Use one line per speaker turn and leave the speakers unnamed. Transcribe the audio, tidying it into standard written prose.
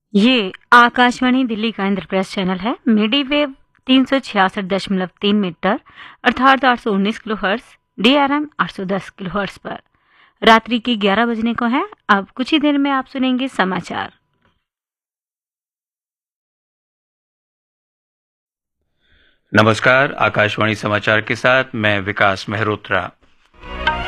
ये आकाशवाणी दिल्ली का इंद्रप्रस्थ चैनल है। मीडियम वेव 366.3 मीटर अर्थात 819 kilo hertz, DRM 810 kilo hertz पर रात्रि के 11 बजने को है। अब कुछ ही देर में आप सुनेंगे समाचार।
नमस्कार, आकाशवाणी समाचार के साथ मैं विकास मेहरोत्रा।